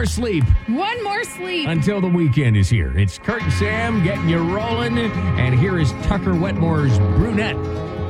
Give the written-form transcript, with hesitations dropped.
more sleep One more sleep. until the weekend is here. It's Kurt and Sam getting you rolling, and here is Tucker Wetmore's Brunette.